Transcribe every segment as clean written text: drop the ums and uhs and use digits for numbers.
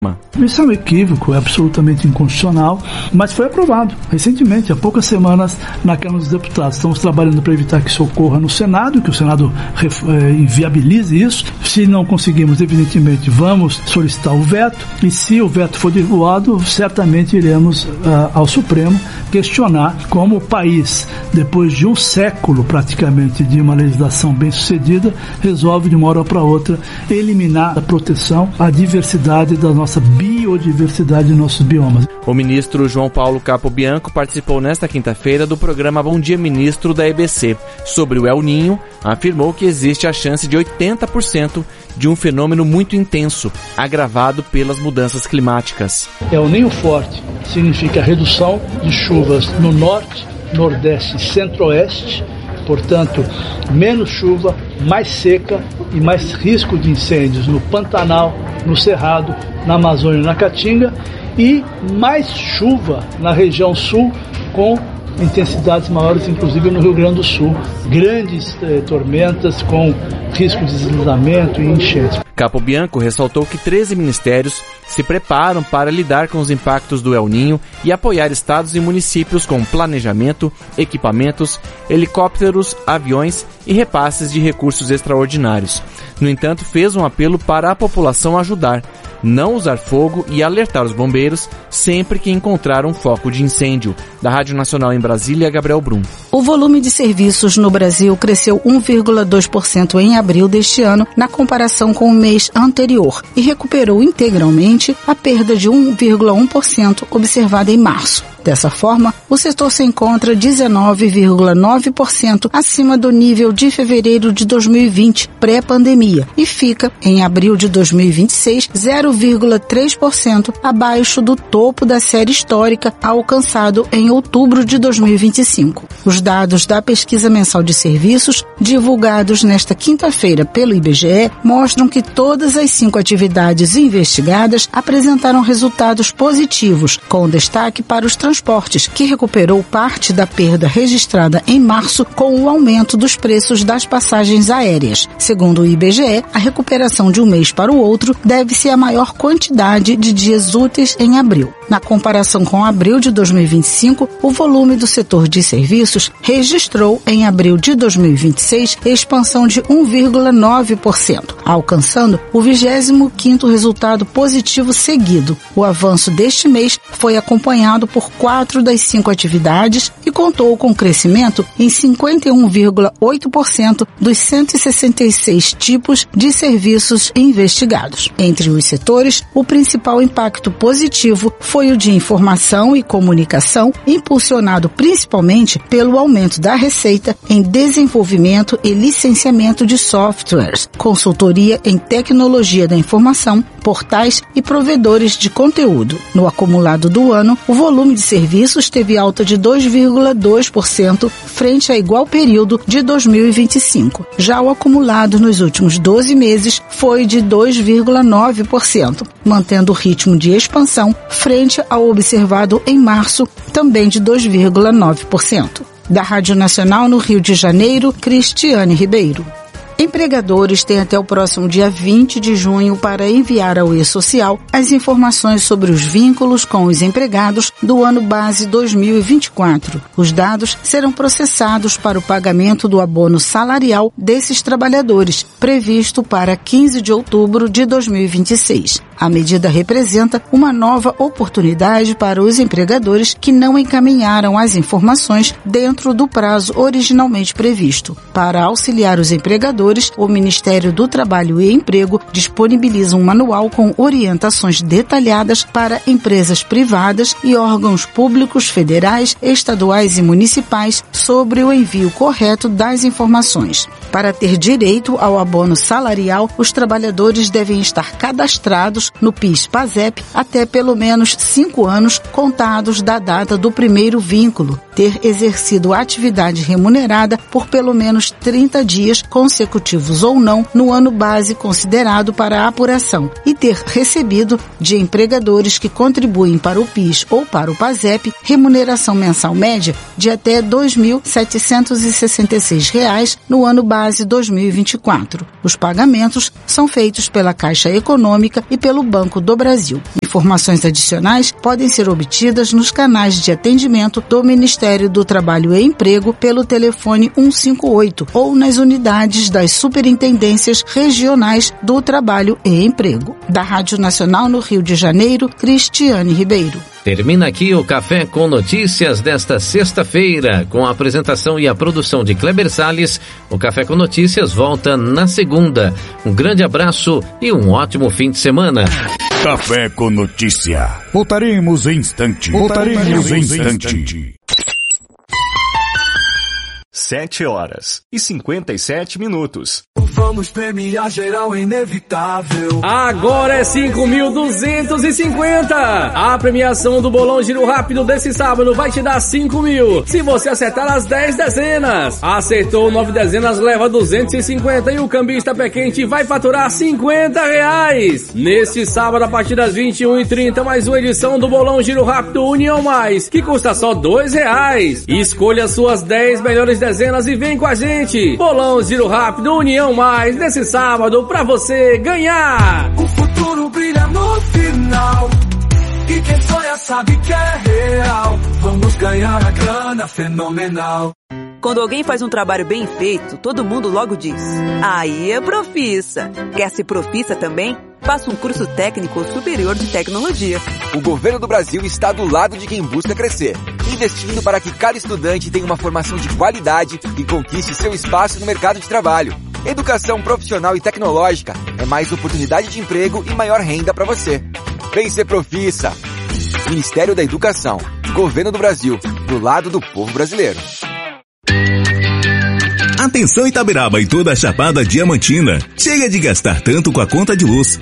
Isso é um equívoco, é absolutamente inconstitucional, mas foi aprovado recentemente, há poucas semanas, na Câmara dos Deputados. Estamos trabalhando para evitar que isso ocorra no Senado, que o Senado inviabilize isso. Se não conseguimos, evidentemente, vamos solicitar o veto, e se o veto for derrubado, certamente iremos ao Supremo questionar como o país, depois de um século praticamente de uma legislação bem sucedida, resolve de uma hora para outra eliminar a proteção à diversidade da nossa biodiversidade de nossos biomas. O ministro João Paulo Capobianco participou nesta quinta-feira do programa Bom Dia Ministro da EBC. Sobre o El Ninho, afirmou que existe a chance de 80% de um fenômeno muito intenso, agravado pelas mudanças climáticas. El Ninho forte significa redução de chuvas no norte, nordeste e centro-oeste, portanto, menos chuva, mais seca e mais risco de incêndios no Pantanal, no Cerrado, na Amazônia e na Caatinga, e mais chuva na região sul, com intensidades maiores, inclusive no Rio Grande do Sul. Grandes tormentas com risco de deslizamento e enchentes. Capobianco ressaltou que 13 ministérios se preparam para lidar com os impactos do El Ninho e apoiar estados e municípios com planejamento, equipamentos, helicópteros, aviões e repasses de recursos extraordinários. No entanto, fez um apelo para a população ajudar, não usar fogo e alertar os bombeiros sempre que encontrar um foco de incêndio. Da Rádio Nacional em Brasília, Gabriel Brum. O volume de serviços no Brasil cresceu 1,2% em abril deste ano, na comparação com o mês anterior, e recuperou integralmente a perda de 1,1% observada em março. Dessa forma, o setor se encontra 19,9% acima do nível de fevereiro de 2020, pré-pandemia, e fica, em abril de 2026, 0,3% abaixo do topo da série histórica alcançado em outubro de 2025. Os dados da Pesquisa Mensal de Serviços, divulgados nesta quinta-feira pelo IBGE, mostram que todas as 5 atividades investigadas apresentaram resultados positivos, com destaque para os transportes, que recuperou parte da perda registrada em março com o aumento dos preços das passagens aéreas. Segundo o IBGE, a recuperação de um mês para o outro deve-se à maior quantidade de dias úteis em abril. Na comparação com abril de 2025, o volume do setor de serviços registrou em abril de 2026 expansão de 1,9%, alcançando o 25º resultado positivo seguido. O avanço deste mês foi acompanhado por 4 das 5 atividades e contou com crescimento em 51,8% dos 166 tipos de serviços investigados. Entre os setores, o principal impacto positivo foi o de informação e comunicação, impulsionado principalmente pelo aumento da receita em desenvolvimento e licenciamento de softwares, consultoria em tecnologia da informação, portais e provedores de conteúdo. No acumulado do ano, o volume de serviços teve alta de 2,2% frente a igual período de 2025. Já o acumulado nos últimos 12 meses foi de 2,9%, mantendo o ritmo de expansão frente ao observado em março, também de 2,9%. Da Rádio Nacional no Rio de Janeiro, Cristiane Ribeiro. Empregadores têm até o próximo dia 20 de junho para enviar ao E-Social as informações sobre os vínculos com os empregados do ano base 2024. Os dados serão processados para o pagamento do abono salarial desses trabalhadores, previsto para 15 de outubro de 2026. A medida representa uma nova oportunidade para os empregadores que não encaminharam as informações dentro do prazo originalmente previsto. Para auxiliar os empregadores, o Ministério do Trabalho e Emprego disponibiliza um manual com orientações detalhadas para empresas privadas e órgãos públicos federais, estaduais e municipais sobre o envio correto das informações. Para ter direito ao abono salarial, os trabalhadores devem estar cadastrados no PIS/PASEP até pelo menos 5 anos contados da data do primeiro vínculo, ter exercido atividade remunerada por pelo menos 30 dias consecutivos ou não no ano base considerado para a apuração e ter recebido de empregadores que contribuem para o PIS ou para o PASEP remuneração mensal média de até R$ 2.766 no ano base base 2024. Os pagamentos são feitos pela Caixa Econômica e pelo Banco do Brasil. Informações adicionais podem ser obtidas nos canais de atendimento do Ministério do Trabalho e Emprego pelo telefone 158 ou nas unidades das Superintendências Regionais do Trabalho e Emprego. Da Rádio Nacional no Rio de Janeiro, Cristiane Ribeiro. Termina aqui o Café com Notícias desta sexta-feira, com a apresentação e a produção de Kleber Salles. O Café com Notícias volta na segunda. Um grande abraço e um ótimo fim de semana. Café com Notícia. Voltaremos em instante. 7h57. Vamos premiar geral inevitável. Agora é 5.250. A premiação do Bolão Giro Rápido desse sábado vai te dar 5.000. Se você acertar as 10 dezenas. Acertou 9 dezenas, leva 250 e o cambista pé quente vai faturar R$50. Neste sábado, a partir das 21h30, mais uma edição do Bolão Giro Rápido União Mais, que custa só R$2. Escolha suas 10 melhores dezenas e vem com a gente. Bolão Giro Rápido União Mais, nesse sábado, pra você ganhar. O futuro brilha no final, e quem sonha sabe que é real. Vamos ganhar a grana fenomenal. Quando alguém faz um trabalho bem feito, todo mundo logo diz: aí é Profissa. Quer ser Profissa também? Faça um curso técnico superior de tecnologia. O governo do Brasil está do lado de quem busca crescer, investindo para que cada estudante tenha uma formação de qualidade e conquiste seu espaço no mercado de trabalho. Educação profissional e tecnológica é mais oportunidade de emprego e maior renda para você. Vem ser Profissa. Ministério da Educação, Governo do Brasil, do lado do povo brasileiro. Atenção Itaberaba e toda a Chapada Diamantina. Chega de gastar tanto com a conta de luz.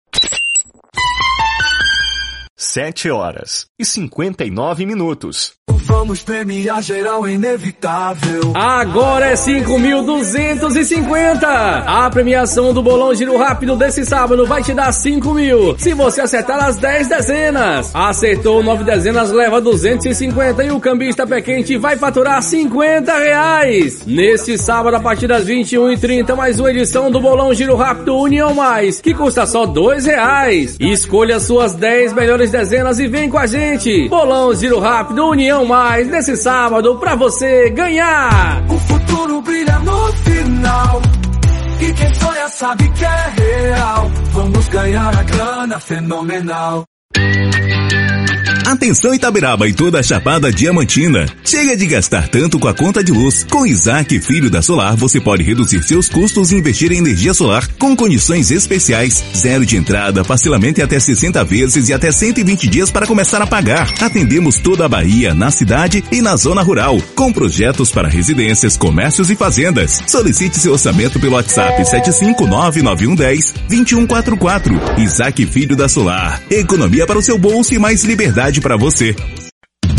7h59. Vamos premiar geral inevitável. Agora é 5.250. A premiação do Bolão Giro Rápido desse sábado vai te dar 5.000. Se você acertar as 10 dezenas. Acertou 9 dezenas, leva 250 e o cambista pé quente vai faturar R$50. Neste sábado, a partir das 21h30, mais uma edição do Bolão Giro Rápido União Mais, que custa só R$2. Escolha suas 10 melhores dezenas e vem com a gente. Bolão Giro Rápido União Mais, nesse sábado, pra você ganhar. O futuro brilha no final, e quem sonha sabe que é real. Vamos ganhar a grana fenomenal. Atenção Itaberaba e toda a Chapada Diamantina. Chega de gastar tanto com a conta de luz. Com Isaac Filho da Solar, você pode reduzir seus custos e investir em energia solar com condições especiais. 0 de entrada, parcelamento em até 60 vezes e até 120 dias para começar a pagar. Atendemos toda a Bahia, na cidade e na zona rural, com projetos para residências, comércios e fazendas. Solicite seu orçamento pelo WhatsApp 7599110-2144. Isaac Filho da Solar. Economia para o seu bolso e mais liberdade para você.